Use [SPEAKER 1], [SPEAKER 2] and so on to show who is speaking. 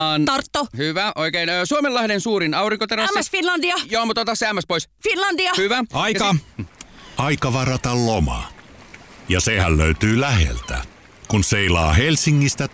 [SPEAKER 1] Tartto.
[SPEAKER 2] Hyvä, oikein. Suomenlahden suurin aurinkoterassi.
[SPEAKER 1] MS Finlandia.
[SPEAKER 2] Joo, mutta ota se MS pois.
[SPEAKER 1] Finlandia.
[SPEAKER 2] Hyvä.
[SPEAKER 3] Aika. Aika varata loma. Ja sehän löytyy läheltä, kun seilaa Helsingistä